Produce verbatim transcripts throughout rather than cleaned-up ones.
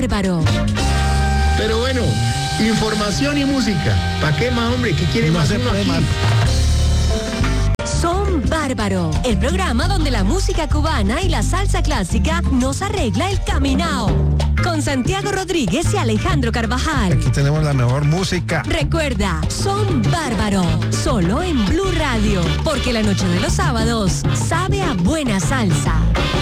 bárbaro. Pero bueno, información y música. ¿Para qué más, hombre? ¿Qué quiere más uno aquí? Son Bárbaro, el programa donde la música cubana y la salsa clásica nos arregla el caminao. Con Santiago Rodríguez y Alejandro Carvajal. Aquí tenemos la mejor música. Recuerda, Son Bárbaro, solo en Blue Radio, porque la noche de los sábados sabe a buena salsa.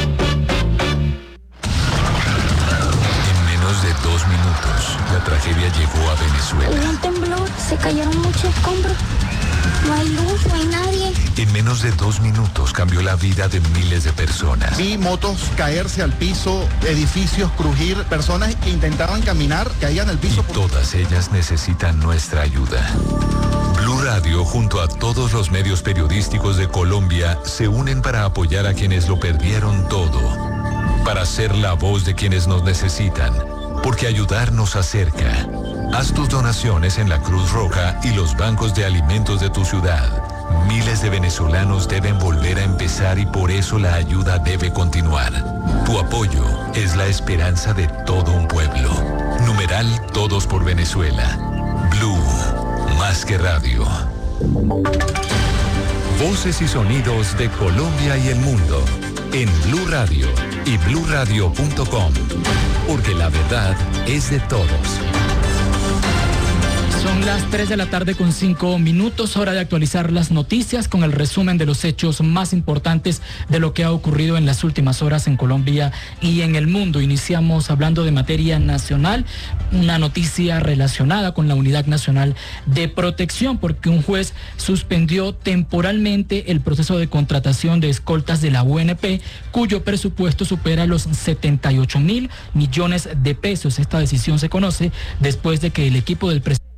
En menos de dos minutos, la tragedia llegó a Venezuela. Hubo un temblor, se cayeron muchos escombros. No hay luz, no hay nadie. En menos de dos minutos cambió la vida de miles de personas. Vi motos caerse al piso, edificios crujir, personas que intentaban caminar, caían al piso. Y todas ellas necesitan nuestra ayuda. Blue Radio, junto a todos los medios periodísticos de Colombia, se unen para apoyar a quienes lo perdieron todo. Para ser la voz de quienes nos necesitan. Porque ayudar nos acerca. Haz tus donaciones en la Cruz Roja y los bancos de alimentos de tu ciudad. Miles de venezolanos deben volver a empezar y por eso la ayuda debe continuar. Tu apoyo es la esperanza de todo un pueblo. Numeral Todos por Venezuela. Blue, más que radio. Voces y sonidos de Colombia y el mundo en Blue Radio y blue radio punto com. Porque la verdad es de todos. Son las tres de la tarde con cinco minutos, hora de actualizar las noticias con el resumen de los hechos más importantes de lo que ha ocurrido en las últimas horas en Colombia y en el mundo. Iniciamos hablando de materia nacional, una noticia relacionada con la Unidad Nacional de Protección, porque un juez suspendió temporalmente el proceso de contratación de escoltas de la U N P, cuyo presupuesto supera los setenta y ocho mil millones de pesos. Esta decisión se conoce después de que el equipo del presidente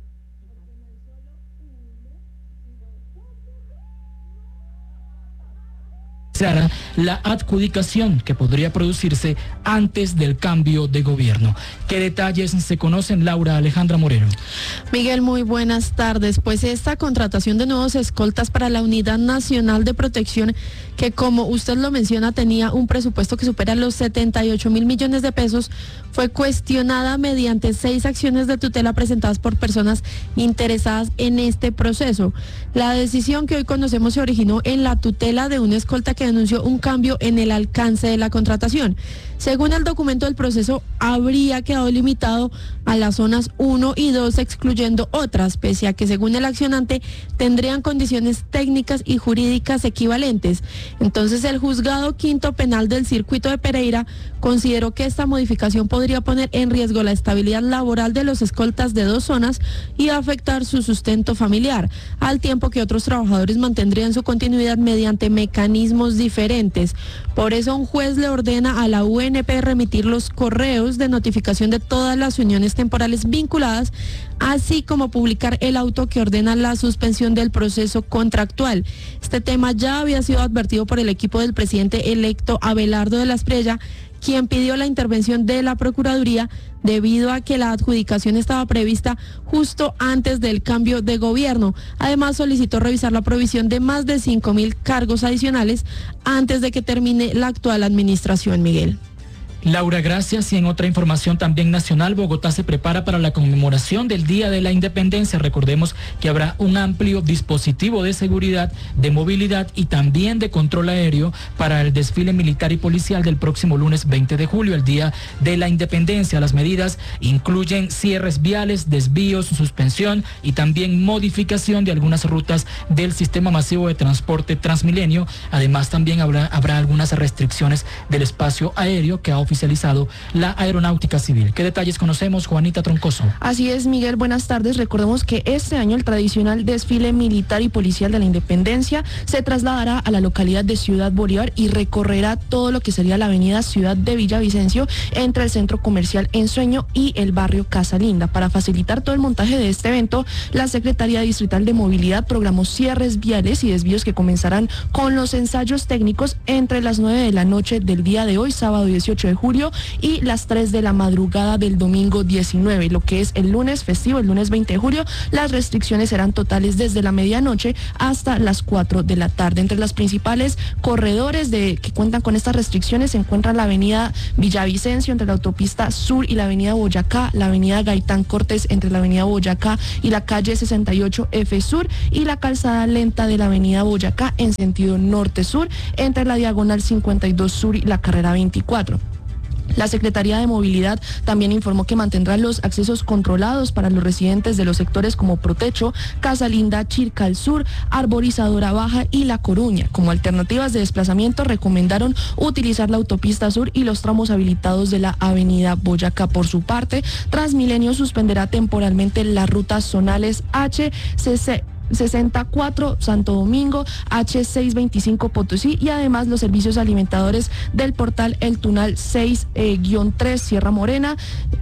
la adjudicación que podría producirse antes del cambio de gobierno. ¿Qué detalles se conocen, Laura Alejandra Moreno? Miguel, muy buenas tardes. Pues esta contratación de nuevos escoltas para la Unidad Nacional de Protección, que como usted lo menciona, tenía un presupuesto que supera los setenta y ocho mil millones de pesos, fue cuestionada mediante seis acciones de tutela presentadas por personas interesadas en este proceso. La decisión que hoy conocemos se originó en la tutela de una escolta que denunció un cambio en el alcance de la contratación. Según el documento del proceso, habría quedado limitado a las zonas uno y dos, excluyendo otras, pese a que según el accionante tendrían condiciones técnicas y jurídicas equivalentes. Entonces el juzgado quinto penal del circuito de Pereira consideró que esta modificación podría poner en riesgo la estabilidad laboral de los escoltas de dos zonas y afectar su sustento familiar, al tiempo que otros trabajadores mantendrían su continuidad mediante mecanismos diferentes. Por eso un juez le ordena a la U N P remitir los correos de notificación de todas las uniones temporales vinculadas, así como publicar el auto que ordena la suspensión del proceso contractual. Este tema ya había sido advertido por el equipo del presidente electo Abelardo de la Espriella, quien pidió la intervención de la Procuraduría debido a que la adjudicación estaba prevista justo antes del cambio de gobierno. Además, solicitó revisar la provisión de más de cinco mil cargos adicionales antes de que termine la actual administración, Miguel. Laura, gracias. Y en otra información también nacional, Bogotá se prepara para la conmemoración del Día de la Independencia. Recordemos que habrá un amplio dispositivo de seguridad, de movilidad y también de control aéreo para el desfile militar y policial del próximo lunes veinte de julio, el Día de la Independencia. Las medidas incluyen cierres viales, desvíos, suspensión y también modificación de algunas rutas del sistema masivo de transporte Transmilenio. Además, también habrá, habrá algunas restricciones del espacio aéreo que ha oficializado la Aeronáutica Civil. ¿Qué detalles conocemos, Juanita Troncoso? Así es, Miguel, buenas tardes. Recordemos que este año el tradicional desfile militar y policial de la Independencia se trasladará a la localidad de Ciudad Bolívar y recorrerá todo lo que sería la avenida Ciudad de Villavicencio entre el centro comercial Ensueño y el barrio Casa Linda. Para facilitar todo el montaje de este evento, la Secretaría Distrital de Movilidad programó cierres viales y desvíos que comenzarán con los ensayos técnicos entre las nueve de la noche del día de hoy, sábado dieciocho de julio, julio y las tres de la madrugada del domingo diecinueve, lo que es el lunes festivo, el lunes veinte de julio. Las restricciones serán totales desde la medianoche hasta las cuatro de la tarde. Entre las principales corredores de que cuentan con estas restricciones se encuentran la avenida Villavicencio entre la autopista Sur y la avenida Boyacá, la avenida Gaitán Cortés entre la avenida Boyacá y la calle sesenta y ocho F Sur, y la calzada lenta de la avenida Boyacá en sentido norte-sur entre la diagonal cincuenta y dos Sur y la carrera veinticuatro. La Secretaría de Movilidad también informó que mantendrá los accesos controlados para los residentes de los sectores como Protecho, Casa Linda, Chircal Sur, Arborizadora Baja y La Coruña. Como alternativas de desplazamiento recomendaron utilizar la autopista Sur y los tramos habilitados de la avenida Boyacá. Por su parte, Transmilenio suspenderá temporalmente las rutas zonales H C C sesenta y cuatro Santo Domingo, H seiscientos veinticinco Potosí y además los servicios alimentadores del portal El Tunal seis guión tres Sierra Morena,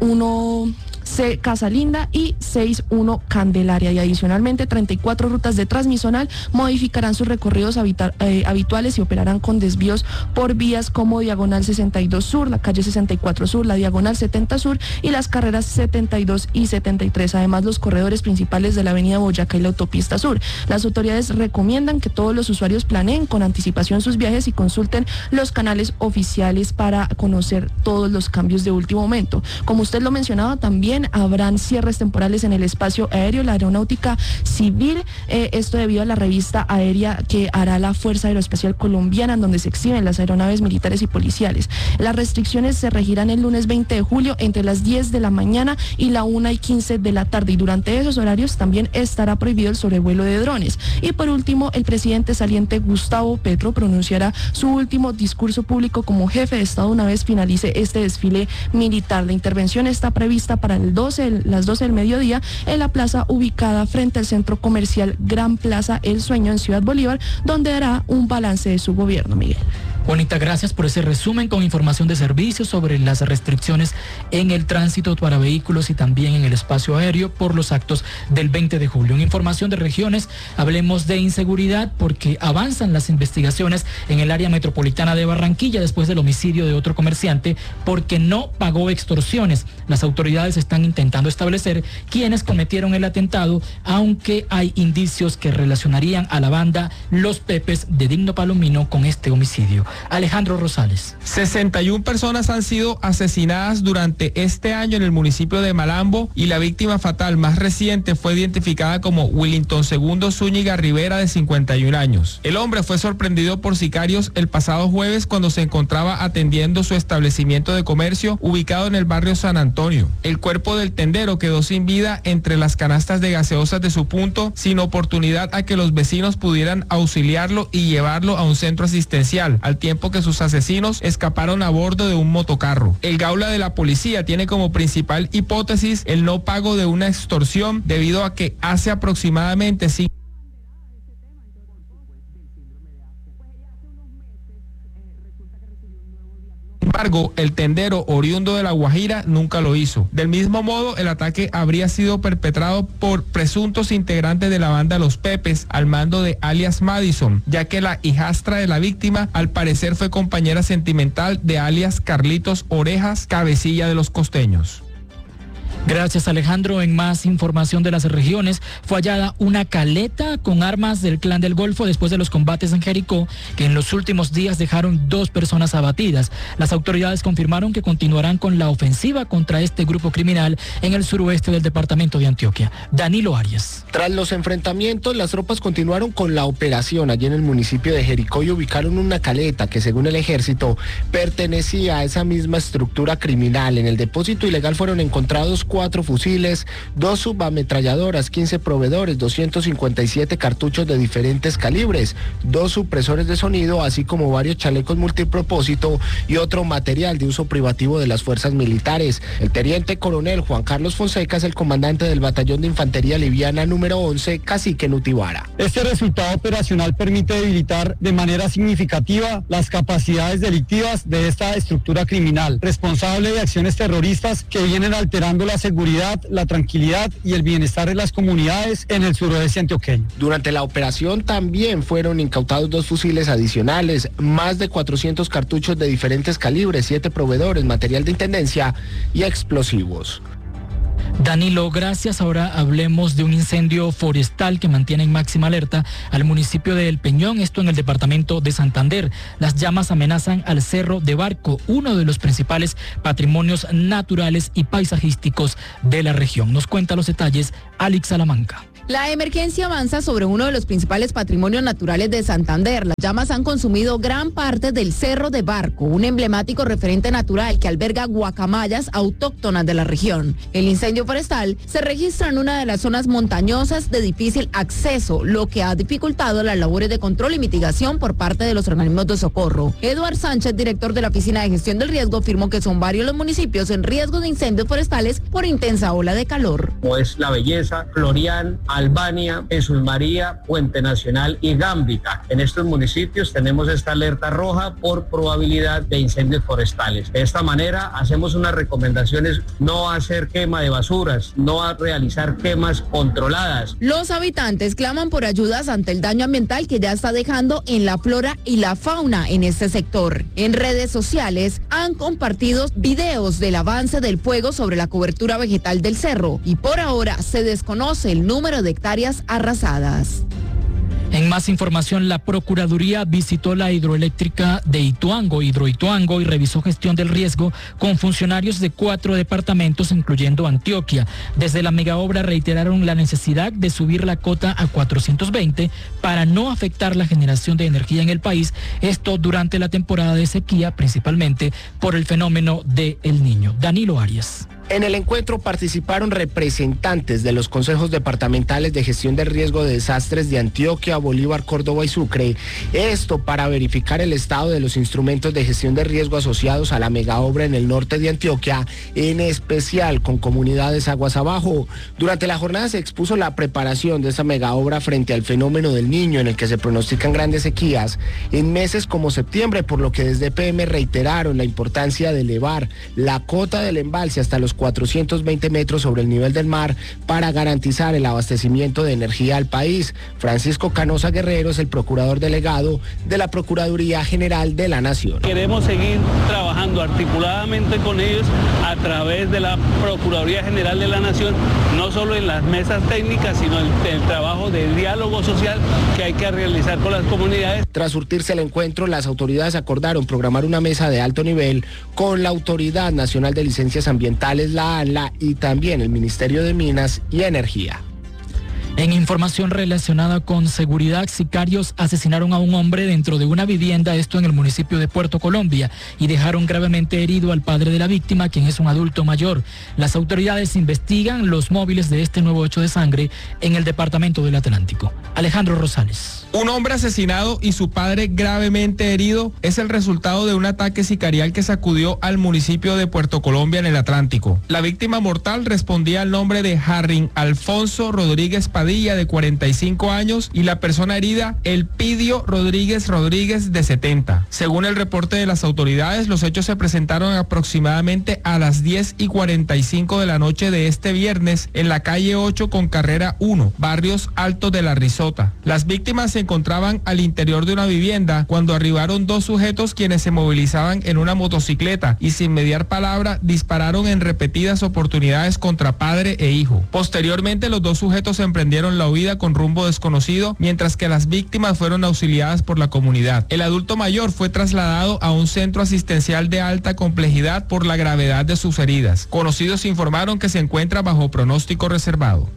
uno C Casa Linda y seis uno Candelaria. Y adicionalmente treinta y cuatro rutas de transmisional modificarán sus recorridos habita, eh, habituales y operarán con desvíos por vías como Diagonal sesenta y dos Sur, la calle sesenta y cuatro Sur, la Diagonal setenta Sur y las carreras setenta y dos y setenta y tres. Además, los corredores principales de la avenida Boyacá y la autopista Sur. Las autoridades recomiendan que todos los usuarios planeen con anticipación sus viajes y consulten los canales oficiales para conocer todos los cambios de último momento. Como usted lo mencionaba, también habrán cierres temporales en el espacio aéreo, la aeronáutica civil, eh, esto debido a la revista aérea que hará la Fuerza Aeroespacial Colombiana, en donde se exhiben las aeronaves militares y policiales. Las restricciones se regirán el lunes veinte de julio entre las diez de la mañana y la una y quince de la tarde, y durante esos horarios también estará prohibido el sobrevuelo de drones. Y por último, el presidente saliente Gustavo Petro pronunciará su último discurso público como jefe de Estado una vez finalice este desfile militar. La intervención está prevista para el doce, las doce del mediodía en la plaza ubicada frente al centro comercial Gran Plaza El Sueño en Ciudad Bolívar, donde hará un balance de su gobierno, Miguel. Juanita, gracias por ese resumen con información de servicios sobre las restricciones en el tránsito para vehículos y también en el espacio aéreo por los actos del veinte de julio. En información de regiones, hablemos de inseguridad porque avanzan las investigaciones en el área metropolitana de Barranquilla después del homicidio de otro comerciante porque no pagó extorsiones. Las autoridades están intentando establecer quiénes cometieron el atentado, aunque hay indicios que relacionarían a la banda Los Pepes de Digno Palomino con este homicidio. Alejandro Rosales. sesenta y una personas han sido asesinadas durante este año en el municipio de Malambo y la víctima fatal más reciente fue identificada como Willington Segundo Zúñiga Rivera, de cincuenta y un años. El hombre fue sorprendido por sicarios el pasado jueves cuando se encontraba atendiendo su establecimiento de comercio ubicado en el barrio San Antonio. El cuerpo del tendero quedó sin vida entre las canastas de gaseosas de su punto, sin oportunidad a que los vecinos pudieran auxiliarlo y llevarlo a un centro asistencial, al tiempo que sus asesinos escaparon a bordo de un motocarro. El Gaula de la policía tiene como principal hipótesis el no pago de una extorsión debido a que hace aproximadamente cinco Sin embargo, el tendero oriundo de La Guajira nunca lo hizo. Del mismo modo, el ataque habría sido perpetrado por presuntos integrantes de la banda Los Pepes al mando de alias Madison, ya que la hijastra de la víctima al parecer fue compañera sentimental de alias Carlitos Orejas, cabecilla de los costeños. Gracias, Alejandro. En más información de las regiones, fue hallada una caleta con armas del Clan del Golfo después de los combates en Jericó, que en los últimos días dejaron dos personas abatidas. Las autoridades confirmaron que continuarán con la ofensiva contra este grupo criminal en el suroeste del departamento de Antioquia. Danilo Arias. Tras los enfrentamientos, las tropas continuaron con la operación allí en el municipio de Jericó y ubicaron una caleta que, según el ejército, pertenecía a esa misma estructura criminal. En el depósito ilegal fueron encontrados cuatro fusiles, dos subametralladoras, quince proveedores, doscientos cincuenta y siete cartuchos de diferentes calibres, dos supresores de sonido, así como varios chalecos multipropósito y otro material de uso privativo de las fuerzas militares. El teniente coronel Juan Carlos Fonseca es el comandante del batallón de infantería liviana número once, Cacique Nutibara. Este resultado operacional permite debilitar de manera significativa las capacidades delictivas de esta estructura criminal, responsable de acciones terroristas que vienen alterando la seguridad, la tranquilidad y el bienestar de las comunidades en el suroeste antioqueño. Durante la operación también fueron incautados dos fusiles adicionales, más de cuatrocientos cartuchos de diferentes calibres, siete proveedores, material de intendencia y explosivos. Danilo, gracias. Ahora hablemos de un incendio forestal que mantiene en máxima alerta al municipio de El Peñón, esto en el departamento de Santander. Las llamas amenazan al Cerro de Barco, uno de los principales patrimonios naturales y paisajísticos de la región. Nos cuenta los detalles Alex Salamanca. La emergencia avanza sobre uno de los principales patrimonios naturales de Santander. Las llamas han consumido gran parte del Cerro de Barco, un emblemático referente natural que alberga guacamayas autóctonas de la región. El incendio forestal se registra en una de las zonas montañosas de difícil acceso, lo que ha dificultado las labores de control y mitigación por parte de los organismos de socorro. Eduard Sánchez, director de la Oficina de Gestión del Riesgo, afirmó que son varios los municipios en riesgo de incendios forestales por intensa ola de calor. Como es La Belleza, Florian, Albania, Jesús María, Puente Nacional y Gambita. En estos municipios tenemos esta alerta roja por probabilidad de incendios forestales. De esta manera hacemos unas recomendaciones: no hacer quema de basuras, no a realizar quemas controladas. Los habitantes claman por ayudas ante el daño ambiental que ya está dejando en la flora y la fauna en este sector. En redes sociales han compartido videos del avance del fuego sobre la cobertura vegetal del cerro y por ahora se desconoce el número de hectáreas arrasadas. En más información, la Procuraduría visitó la hidroeléctrica de Ituango, Hidroituango, y revisó gestión del riesgo con funcionarios de cuatro departamentos, incluyendo Antioquia. Desde la megaobra reiteraron la necesidad de subir la cota a cuatrocientos veinte para no afectar la generación de energía en el país, esto durante la temporada de sequía, principalmente por el fenómeno de El Niño. Danilo Arias. En el encuentro participaron representantes de los consejos departamentales de gestión del riesgo de desastres de Antioquia, Bolívar, Córdoba y Sucre. Esto para verificar el estado de los instrumentos de gestión de riesgo asociados a la megaobra en el norte de Antioquia, en especial con comunidades aguas abajo. Durante la jornada se expuso la preparación de esta megaobra frente al fenómeno del Niño, en el que se pronostican grandes sequías en meses como septiembre, por lo que desde E P M reiteraron la importancia de elevar la cota del embalse hasta los cuatrocientos veinte metros sobre el nivel del mar para garantizar el abastecimiento de energía al país. Francisco Canosa Guerrero es el procurador delegado de la Procuraduría General de la Nación. Queremos seguir trabajando articuladamente con ellos a través de la Procuraduría General de la Nación, no solo en las mesas técnicas, sino el, el trabajo de diálogo social que hay que realizar con las comunidades. Tras surtirse el encuentro, las autoridades acordaron programar una mesa de alto nivel con la Autoridad Nacional de Licencias Ambientales, la ANLA, y también el Ministerio de Minas y Energía. En información relacionada con seguridad, sicarios asesinaron a un hombre dentro de una vivienda, esto en el municipio de Puerto Colombia, y dejaron gravemente herido al padre de la víctima, quien es un adulto mayor. Las autoridades investigan los móviles de este nuevo hecho de sangre en el departamento del Atlántico. Alejandro Rosales. Un hombre asesinado y su padre gravemente herido es el resultado de un ataque sicarial que sacudió al municipio de Puerto Colombia en el Atlántico. La víctima mortal respondía al nombre de Harrin Alfonso Rodríguez Padilla, de cuarenta y cinco años, y la persona herida, Elpidio Rodríguez Rodríguez, de setenta. Según el reporte de las autoridades, los hechos se presentaron aproximadamente a las diez y cuarenta y cinco de la noche de este viernes en la calle ocho con carrera uno, Barrios Altos de la Risota. Las víctimas se encontraban al interior de una vivienda cuando arribaron dos sujetos quienes se movilizaban en una motocicleta y sin mediar palabra dispararon en repetidas oportunidades contra padre e hijo. Posteriormente, los dos sujetos emprendieron la huida con rumbo desconocido, mientras que las víctimas fueron auxiliadas por la comunidad. El adulto mayor fue trasladado a un centro asistencial de alta complejidad por la gravedad de sus heridas. Conocidos informaron que se encuentra bajo pronóstico reservado.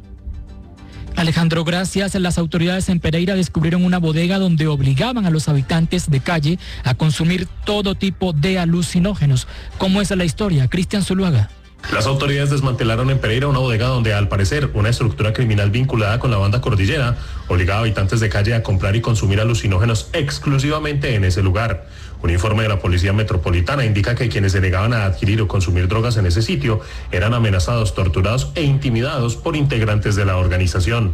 Alejandro, gracias. Las autoridades en Pereira descubrieron una bodega donde obligaban a los habitantes de calle a consumir todo tipo de alucinógenos. ¿Cómo es la historia? Cristian Zuluaga. Las autoridades desmantelaron en Pereira una bodega donde, al parecer, una estructura criminal vinculada con la banda Cordillera obligaba a habitantes de calle a comprar y consumir alucinógenos exclusivamente en ese lugar. Un informe de la Policía Metropolitana indica que quienes se negaban a adquirir o consumir drogas en ese sitio eran amenazados, torturados e intimidados por integrantes de la organización.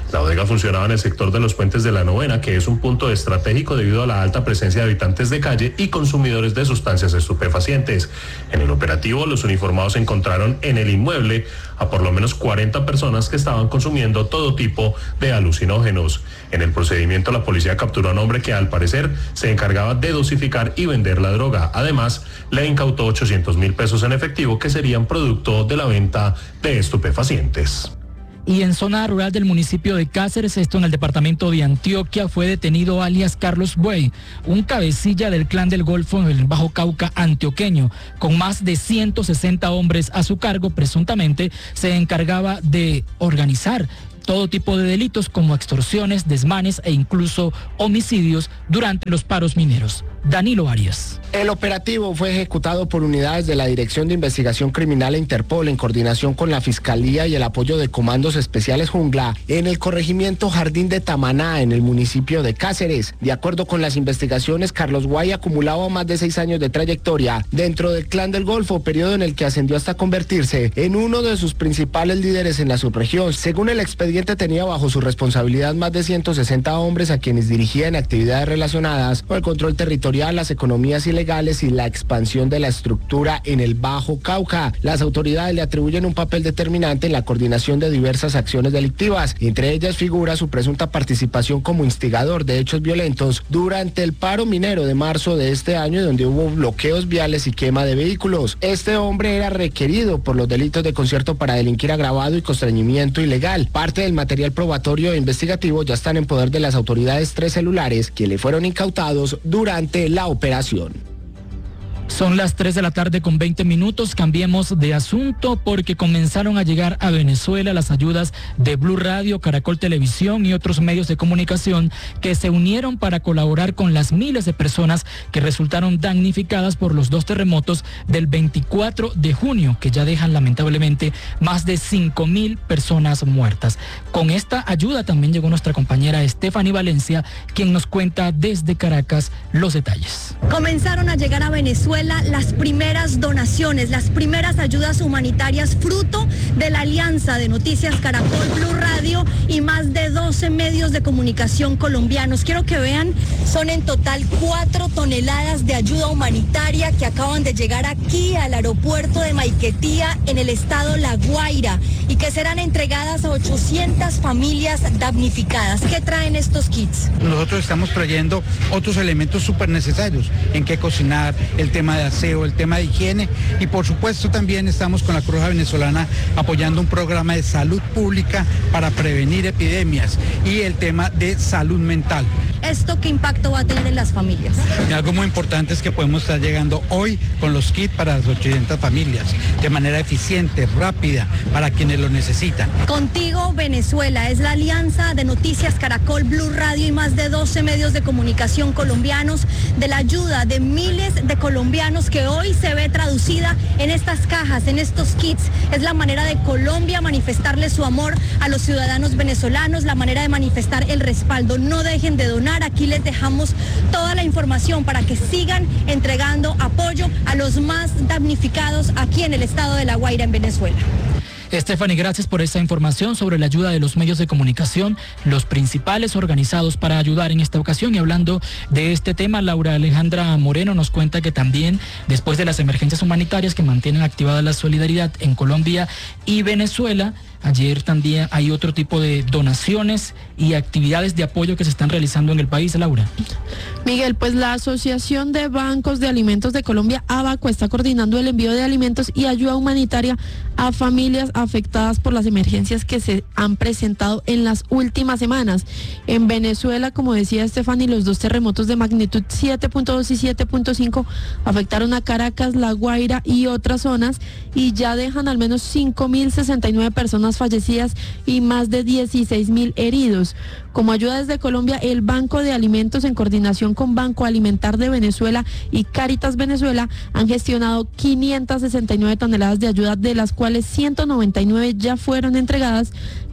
La bodega funcionaba en el sector de los Puentes de la Novena, que es un punto estratégico debido a la alta presencia de habitantes de calle y consumidores de sustancias estupefacientes. En el operativo, los uniformados encontraron en el inmueble a por lo menos cuarenta personas que estaban consumiendo todo tipo de alucinógenos. En el procedimiento, la policía capturó a un hombre que al parecer se encargaba de dosificar y vender la droga. Además, le incautó ochocientos mil pesos en efectivo que serían producto de la venta de estupefacientes. Y en zona rural del municipio de Cáceres, esto en el departamento de Antioquia, fue detenido alias Carlos Buey, un cabecilla del clan del Golfo en el Bajo Cauca antioqueño. Con más de ciento sesenta hombres a su cargo, presuntamente se encargaba de organizar todo tipo de delitos como extorsiones, desmanes e incluso homicidios durante los paros mineros. Danilo Arias. El operativo fue ejecutado por unidades de la Dirección de Investigación Criminal e Interpol en coordinación con la Fiscalía y el apoyo de Comandos Especiales Jungla en el corregimiento Jardín de Tamaná, en el municipio de Cáceres. De acuerdo con las investigaciones, Carlos Guay acumulaba más de seis años de trayectoria dentro del Clan del Golfo, periodo en el que ascendió hasta convertirse en uno de sus principales líderes en la subregión. Según el expediente, tenía bajo su responsabilidad más de ciento sesenta hombres a quienes dirigía en actividades relacionadas con el control territorial, las economías ilegales y la expansión de la estructura en el Bajo Cauca. Las autoridades le atribuyen un papel determinante en la coordinación de diversas acciones delictivas. Entre ellas figura su presunta participación como instigador de hechos violentos durante el paro minero de marzo de este año, donde hubo bloqueos viales y quema de vehículos. Este hombre era requerido por los delitos de concierto para delinquir agravado y constreñimiento ilegal. Parte del material probatorio e investigativo ya están en poder de las autoridades tres celulares que le fueron incautados durante la operación. Son las tres de la tarde con veinte minutos. Cambiemos de asunto porque comenzaron a llegar a Venezuela las ayudas de Blue Radio, Caracol Televisión y otros medios de comunicación que se unieron para colaborar con las miles de personas que resultaron damnificadas por los dos terremotos del veinticuatro de junio, que ya dejan lamentablemente más de cinco mil personas muertas. Con esta ayuda también llegó nuestra compañera Stephanie Valencia, quien nos cuenta desde Caracas los detalles. Comenzaron a llegar a Venezuela las primeras donaciones, las primeras ayudas humanitarias fruto de la alianza de Noticias Caracol, Blue Radio y más de doce medios de comunicación colombianos. Quiero que vean, son en total cuatro toneladas de ayuda humanitaria que acaban de llegar aquí al aeropuerto de Maiquetía en el estado La Guaira y que serán entregadas a ochocientas familias damnificadas. ¿Qué traen estos kits? Nosotros estamos trayendo otros elementos súper necesarios, en qué cocinar, el tema de aseo, el tema de higiene y por supuesto también estamos con la Cruz Roja Venezolana apoyando un programa de salud pública para prevenir epidemias y el tema de salud mental. ¿Esto qué impacto va a tener en las familias? Y algo muy importante es que podemos estar llegando hoy con los kits para las ochocientas familias de manera eficiente, rápida, para quienes lo necesitan. Contigo Venezuela es la alianza de Noticias Caracol, Blue Radio y más de doce medios de comunicación colombianos de la ayuda de miles de colombianos que hoy se ve traducida en estas cajas, en estos kits. Es la manera de Colombia manifestarle su amor a los ciudadanos venezolanos, la manera de manifestar el respaldo. No dejen de donar. Aquí les dejamos toda la información para que sigan entregando apoyo a los más damnificados aquí en el estado de La Guaira, en Venezuela. Stephanie, gracias por esta información sobre la ayuda de los medios de comunicación, los principales organizados para ayudar en esta ocasión. Y hablando de este tema, Laura Alejandra Moreno nos cuenta que también después de las emergencias humanitarias que mantienen activada la solidaridad en Colombia y Venezuela, ayer también hay otro tipo de donaciones y actividades de apoyo que se están realizando en el país, Laura. Miguel, pues la Asociación de Bancos de Alimentos de Colombia, ABACO, está coordinando el envío de alimentos y ayuda humanitaria a familias afectadas por las emergencias que se han presentado en las últimas semanas. En Venezuela, como decía Stephanie, los dos terremotos de magnitud siete punto dos y siete punto cinco afectaron a Caracas, La Guaira y otras zonas y ya dejan al menos cinco mil sesenta y nueve personas fallecidas y más de dieciséis mil heridos. Como ayuda desde Colombia, el Banco de Alimentos, en coordinación con Banco Alimentar de Venezuela y Cáritas Venezuela, han gestionado quinientas sesenta y nueve toneladas de ayuda, de las cuales ciento noventa y nueve ya fueron entregadas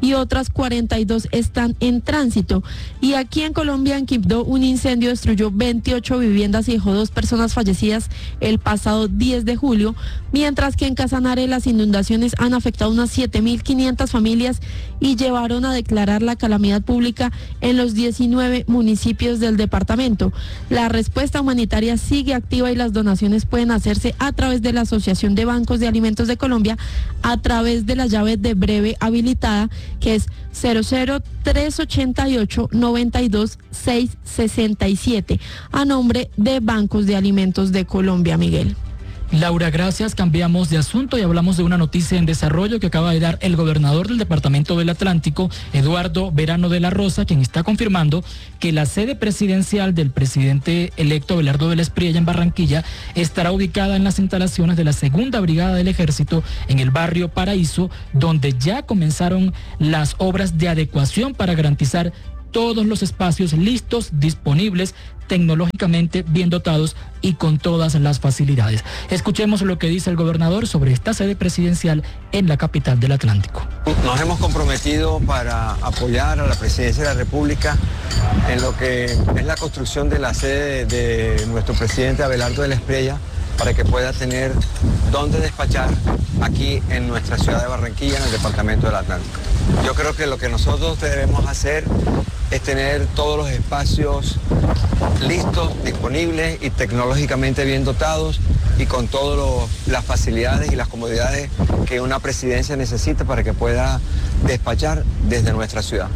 y otras cuarenta y dos están en tránsito. Y aquí en Colombia, en Quibdó, un incendio destruyó veintiocho viviendas y dejó dos personas fallecidas el pasado diez de julio, mientras que en Casanare las inundaciones han afectado unas siete mil quinientas familias y llevaron a declarar la calamidad pública en los diecinueve municipios del departamento. La respuesta humanitaria sigue activa y las donaciones pueden hacerse a través de la Asociación de Bancos de Alimentos de Colombia a través de la llave de breve habilitada, que es cero cero tres ochenta y ocho noventa y dos seis sesenta y siete, a nombre de Bancos de Alimentos de Colombia. Miguel. Laura, gracias. Cambiamos de asunto y hablamos de una noticia en desarrollo que acaba de dar el gobernador del Departamento del Atlántico, Eduardo Verano de la Rosa, quien está confirmando que la sede presidencial del presidente electo Abelardo de la Espriella en Barranquilla estará ubicada en las instalaciones de la Segunda Brigada del Ejército en el barrio Paraíso, donde ya comenzaron las obras de adecuación para garantizar todos los espacios listos, disponibles, tecnológicamente bien dotados y con todas las facilidades. Escuchemos lo que dice el gobernador sobre esta sede presidencial en la capital del Atlántico. Nos hemos comprometido para apoyar a la Presidencia de la República en lo que es la construcción de la sede de, de nuestro presidente Abelardo de la Espriella, para que pueda tener dónde despachar aquí en nuestra ciudad de Barranquilla, en el departamento del Atlántico. Yo creo que lo que nosotros debemos hacer es tener todos los espacios listos, disponibles y tecnológicamente bien dotados y con todas las facilidades y las comodidades que una presidencia necesita para que pueda despachar desde nuestra ciudad.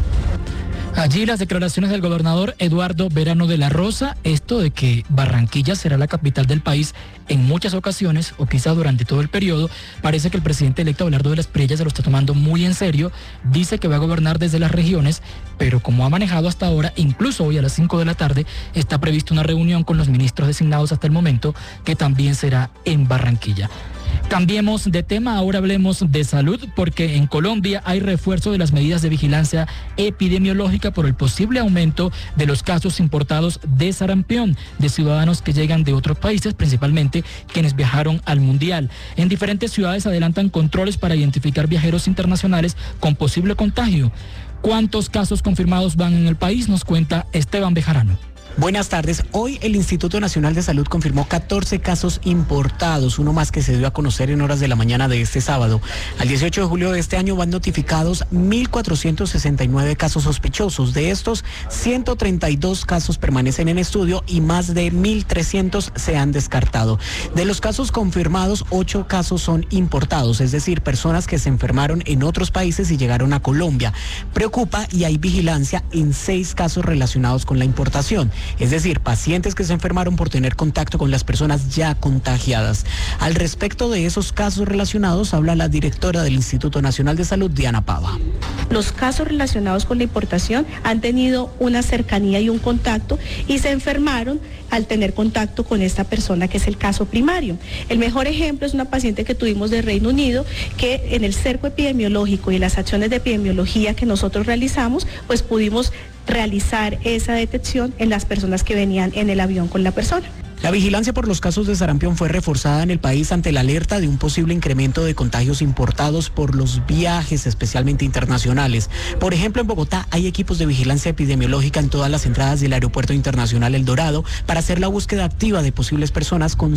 Allí las declaraciones del gobernador Eduardo Verano de la Rosa, esto de que Barranquilla será la capital del país en muchas ocasiones, o quizá durante todo el periodo. Parece que el presidente electo Abelardo de la Espriella se lo está tomando muy en serio. Dice que va a gobernar desde las regiones, pero como ha manejado hasta ahora, incluso hoy a las cinco de la tarde, está prevista una reunión con los ministros designados hasta el momento, que también será en Barranquilla. Cambiemos de tema, ahora hablemos de salud, porque en Colombia hay refuerzo de las medidas de vigilancia epidemiológica por el posible aumento de los casos importados de sarampión de ciudadanos que llegan de otros países, principalmente quienes viajaron al Mundial. En diferentes ciudades adelantan controles para identificar viajeros internacionales con posible contagio. ¿Cuántos casos confirmados van en el país? Nos cuenta Esteban Bejarano. Buenas tardes. Hoy el Instituto Nacional de Salud confirmó catorce casos importados, uno más que se dio a conocer en horas de la mañana de este sábado. Al dieciocho de julio de este año van notificados mil cuatrocientos sesenta y nueve casos sospechosos. De estos, ciento treinta y dos casos permanecen en estudio y más de mil trescientos se han descartado. De los casos confirmados, ocho casos son importados, es decir, personas que se enfermaron en otros países y llegaron a Colombia. Preocupa y hay vigilancia en seis casos relacionados con la importación. Es decir, pacientes que se enfermaron por tener contacto con las personas ya contagiadas. Al respecto de esos casos relacionados, habla la directora del Instituto Nacional de Salud, Diana Pava. Los casos relacionados con la importación han tenido una cercanía y un contacto y se enfermaron al tener contacto con esta persona, que es el caso primario. El mejor ejemplo es una paciente que tuvimos de Reino Unido, que en el cerco epidemiológico y las acciones de epidemiología que nosotros realizamos, pues pudimos realizar esa detección en las personas que venían en el avión con la persona. La vigilancia por los casos de sarampión fue reforzada en el país ante la alerta de un posible incremento de contagios importados por los viajes, especialmente internacionales. Por ejemplo, en Bogotá hay equipos de vigilancia epidemiológica en todas las entradas del Aeropuerto Internacional El Dorado para hacer la búsqueda activa de posibles personas con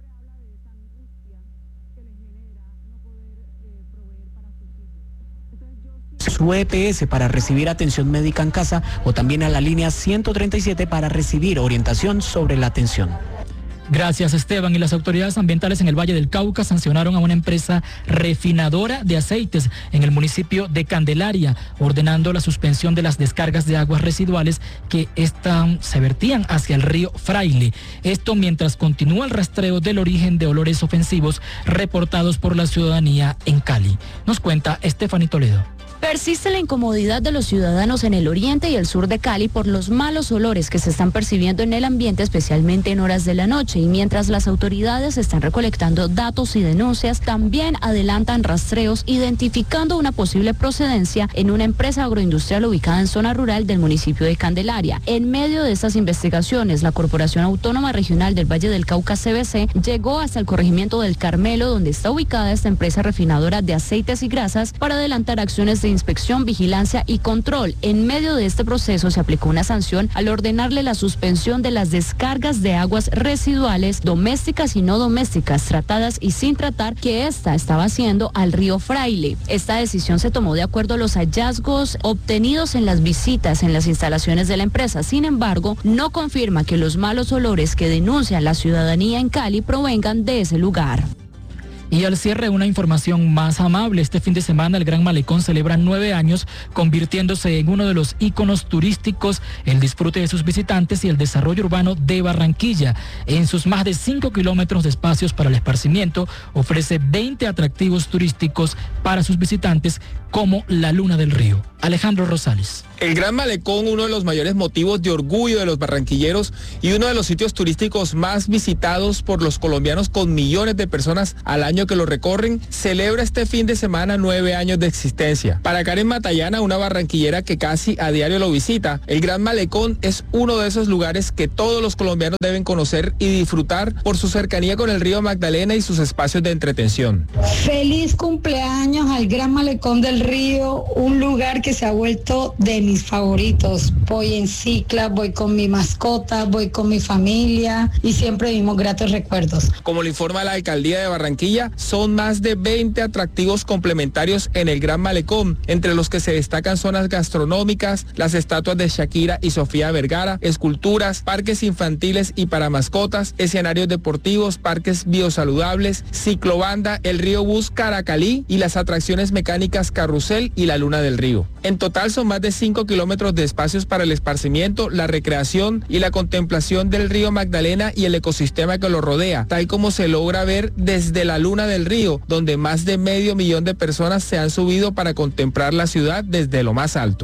su E P S para recibir atención médica en casa, o también a la línea ciento treinta y siete para recibir orientación sobre la atención. Gracias, Esteban. Y las autoridades ambientales en el Valle del Cauca sancionaron a una empresa refinadora de aceites en el municipio de Candelaria, ordenando la suspensión de las descargas de aguas residuales que están, se vertían hacia el río Fraile. Esto mientras continúa el rastreo del origen de olores ofensivos reportados por la ciudadanía en Cali. Nos cuenta Estefanía Toledo. Persiste la incomodidad de los ciudadanos en el oriente y el sur de Cali por los malos olores que se están percibiendo en el ambiente, especialmente en horas de la noche. Y mientras las autoridades están recolectando datos y denuncias, también adelantan rastreos identificando una posible procedencia en una empresa agroindustrial ubicada en zona rural del municipio de Candelaria. En medio de estas investigaciones, la Corporación Autónoma Regional del Valle del Cauca, C B C, llegó hasta el corregimiento del Carmelo, donde está ubicada esta empresa refinadora de aceites y grasas, para adelantar acciones de inspección, vigilancia y control. En medio de este proceso se aplicó una sanción al ordenarle la suspensión de las descargas de aguas residuales domésticas y no domésticas, tratadas y sin tratar, que ésta estaba haciendo al río Fraile. Esta decisión se tomó de acuerdo a los hallazgos obtenidos en las visitas en las instalaciones de la empresa. Sin embargo, no confirma que los malos olores que denuncia la ciudadanía en Cali provengan de ese lugar. Y al cierre, una información más amable. Este fin de semana el Gran Malecón celebra nueve años, convirtiéndose en uno de los íconos turísticos, el disfrute de sus visitantes y el desarrollo urbano de Barranquilla. En sus más de cinco kilómetros de espacios para el esparcimiento, ofrece veinte atractivos turísticos para sus visitantes, como la Luna del Río. Alejandro Rosales. El Gran Malecón, uno de los mayores motivos de orgullo de los barranquilleros y uno de los sitios turísticos más visitados por los colombianos, con millones de personas al año que lo recorren, celebra este fin de semana nueve años de existencia. Para Karen Matallana, una barranquillera que casi a diario lo visita, el Gran Malecón es uno de esos lugares que todos los colombianos deben conocer y disfrutar por su cercanía con el río Magdalena y sus espacios de entretención. Feliz cumpleaños al Gran Malecón del Río, un lugar que se ha vuelto de mis favoritos. Voy en cicla, voy con mi mascota, voy con mi familia y siempre vivimos gratos recuerdos. Como le informa la alcaldía de Barranquilla, son más de veinte atractivos complementarios en el Gran Malecón, entre los que se destacan zonas gastronómicas, las estatuas de Shakira y Sofía Vergara, esculturas, parques infantiles y para mascotas, escenarios deportivos, parques biosaludables, ciclobanda, el río Bus Caracalí y las atracciones mecánicas Carrusel y la Luna del Río. En total son más de cinco kilómetros de espacios para el esparcimiento, la recreación y la contemplación del río Magdalena y el ecosistema que lo rodea, tal como se logra ver desde la Luna del Río, donde más de medio millón de personas se han subido para contemplar la ciudad desde lo más alto.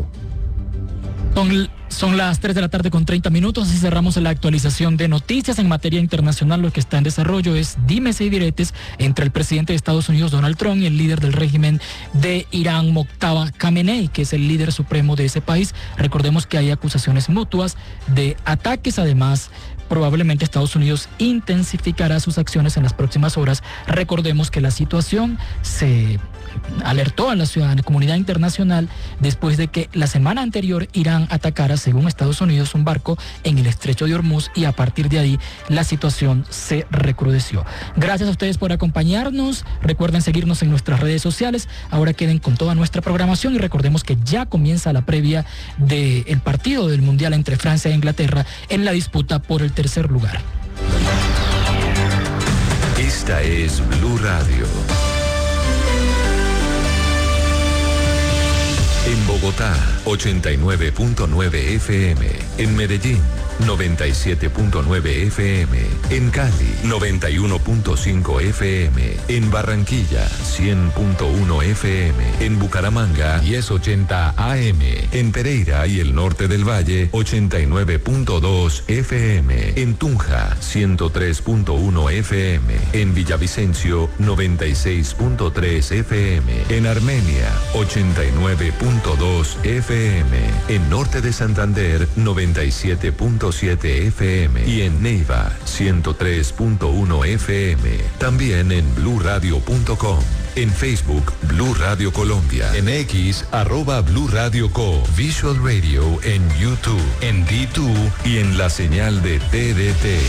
Son, son las tres de la tarde con treinta minutos y cerramos la actualización de noticias. En materia internacional, lo que está en desarrollo es dimes y diretes entre el presidente de Estados Unidos, Donald Trump, y el líder del régimen de Irán, Mojtaba Khamenei, que es el líder supremo de ese país. Recordemos que hay acusaciones mutuas de ataques. Además, probablemente Estados Unidos intensificará sus acciones en las próximas horas. Recordemos que la situación se alertó a la ciudadanía, comunidad internacional, después de que la semana anterior Irán atacara, según Estados Unidos, un barco en el estrecho de Hormuz, y a partir de ahí la situación se recrudeció. Gracias a ustedes por acompañarnos. Recuerden seguirnos en nuestras redes sociales. Ahora queden con toda nuestra programación y recordemos que ya comienza la previa del partido del Mundial entre Francia e Inglaterra en la disputa por el tercer lugar. Esta es Blue Radio. En Bogotá, ochenta y nueve punto nueve F M. En Medellín, noventa y siete punto nueve F M. En Cali, noventa y uno punto cinco F M. En Barranquilla, cien punto uno F M. En Bucaramanga, diez ochenta A M. En Pereira y el norte del Valle, ochenta y nueve punto dos F M. En Tunja, ciento tres punto uno F M. En Villavicencio, noventa y seis punto tres F M. En Armenia, ochenta y nueve punto dos F M. En Norte de Santander, noventa y siete punto siete F M. Y en Neiva, ciento tres punto uno F M. También en blue radio punto com. En Facebook, Blue Radio Colombia. En X, arroba Blue Radio Co. Visual Radio en YouTube, en D dos y en la señal de T D T.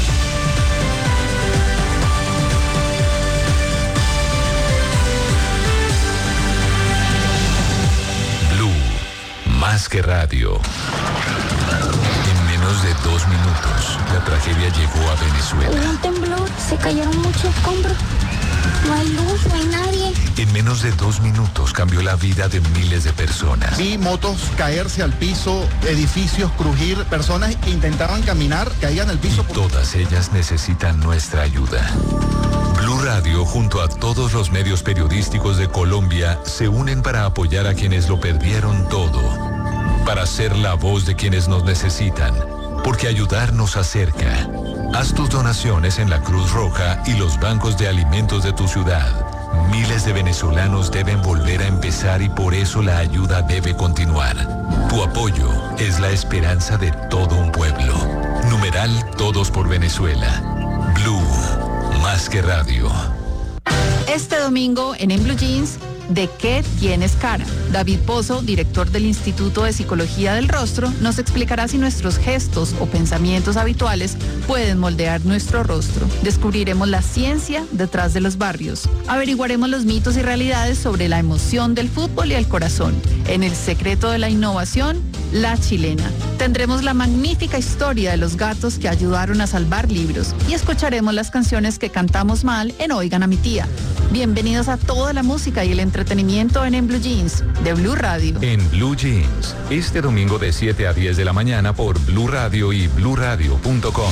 Más que radio. En menos de dos minutos, la tragedia llegó a Venezuela. Hubo un temblor, se cayeron muchos escombros. No hay luz, no hay nadie. En menos de dos minutos cambió la vida de miles de personas. Vi motos caerse al piso, edificios crujir, personas que intentaban caminar, caían al piso. Y todas ellas necesitan nuestra ayuda. Blue Radio, junto a todos los medios periodísticos de Colombia, se unen para apoyar a quienes lo perdieron todo, para ser la voz de quienes nos necesitan, porque ayudar nos acerca. Haz tus donaciones en la Cruz Roja y los bancos de alimentos de tu ciudad. Miles de venezolanos deben volver a empezar y por eso la ayuda debe continuar. Tu apoyo es la esperanza de todo un pueblo. Numeral Todos por Venezuela. Blue, más que radio. Este domingo en En Blue Jeans ¿De qué tienes cara? David Pozo, director del Instituto de Psicología del Rostro, nos explicará si nuestros gestos o pensamientos habituales pueden moldear nuestro rostro. Descubriremos la ciencia detrás de los barrios. Averiguaremos los mitos y realidades sobre la emoción del fútbol y el corazón. En El secreto de la innovación, La Chilena. Tendremos la magnífica historia de los gatos que ayudaron a salvar libros y escucharemos las canciones que cantamos mal en Oigan a mi tía. Bienvenidos a toda la música y el entretenimiento en En Blue Jeans de Blue Radio. En Blue Jeans, este domingo de siete a diez de la mañana por Blue Radio y blue radio punto com.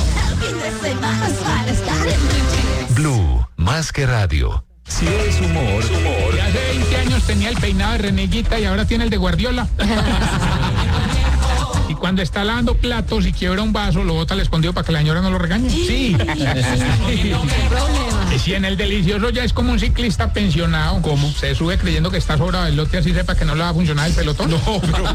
Blue, más que radio. Si es humor, humor. Y hace veinte años tenía el peinado de Reneguita y ahora tiene el de Guardiola. Y cuando está lavando platos y quiebra un vaso, lo bota al escondido para que la señora no lo regañe. Sí. Si en el delicioso ya es como un ciclista pensionado. ¿Cómo? Se sube creyendo que está sobrado el lote así sepa que no le va a funcionar el pelotón. No, pero...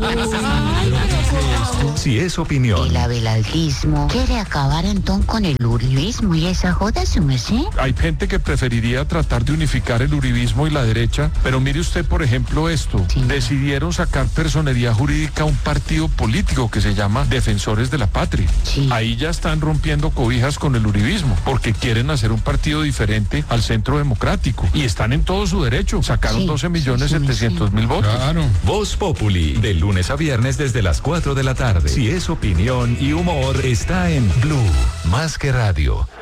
Si es opinión. El abelardismo quiere acabar entonces con el uribismo y esa joda, su merced. Hay gente que preferiría tratar de unificar el uribismo y la derecha, pero mire usted, por ejemplo, esto. Sí. Decidieron sacar personería jurídica a un partido político que se llama Defensores de la Patria. Sí. Ahí ya están rompiendo cobijas con el uribismo, porque quieren hacer un partido diferente al Centro Democrático. Y están en todo su derecho. Sacaron sí, doce millones setecientos mil votos. Claro. Voz Populi, de lunes a viernes desde las cuatro de la tarde. Si es opinión y humor, está en Blue, más que radio.